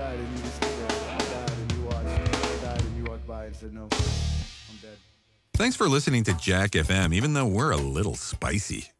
died and you just stood there. I died and you watched. I died and you walked by and said, no, I'm dead. Thanks for listening to Jack FM, even though we're a little spicy.